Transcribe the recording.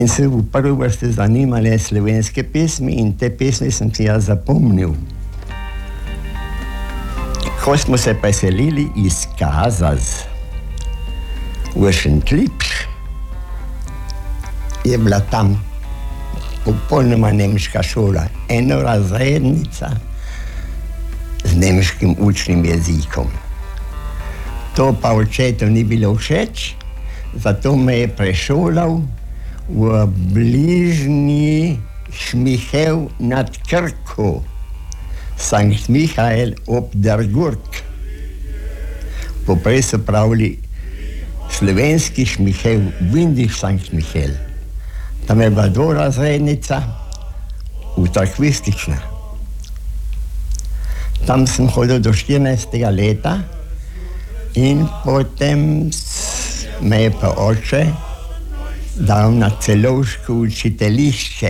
In se v prvi vrsti zanimale slovenske pesmi in te pesmi sem si jaz zapomnil. Ko smo se preselili iz Kazaz v Šentlipš, je bila tam popolnoma nemška šola, enorazrednica z nemškim učnim jezikom. To pa očetu ni bilo všeč, zato me je prešolal v bližnji Šmihev nad Krko, Sankt Michael ob der Gurk. Poprej so pravili slovenski Šmihev, Windisch Sankt Michael. Tam je bila dvorazrednica, utakvistična. Tam sem hodil do 14. leta in potem me je pa oče dal na celovško učiteljišče